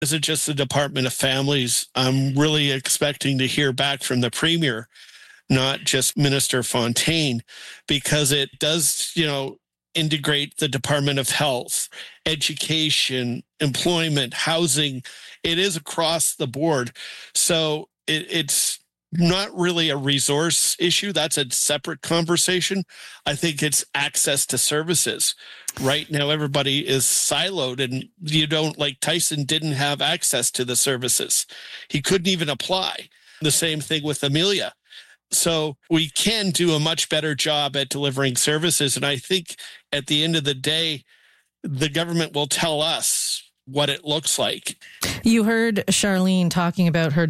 Is it just the Department of Families? I'm really expecting to hear back from the Premier, not just Minister Fontaine, because it does, integrate the Department of Health, education, employment, housing. It is across the board. So it's not really a resource issue. That's a separate conversation. I think it's access to services. Right now, everybody is siloed, and Tyson didn't have access to the services. He couldn't even apply. The same thing with Amelia. So we can do a much better job at delivering services. And I think at the end of the day, the government will tell us what it looks like. You heard Charlene talking about her